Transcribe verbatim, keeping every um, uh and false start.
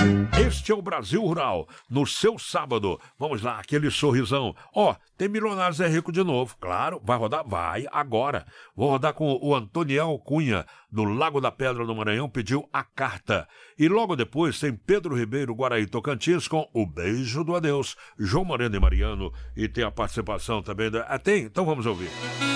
Este é o Brasil Rural, no seu sábado. Vamos lá, aquele sorrisão. Ó, tem Milionários é Rico de novo. Claro, vai rodar? Vai, agora. Vou rodar com o Antoniel Cunha, do Lago da Pedra, no Maranhão, pediu A Carta. E logo depois tem Pedro Ribeiro, Guaraí, Tocantins, com O Beijo do Adeus. João Moreno e Mariano. E tem a participação também da... Ah, tem? Então vamos ouvir.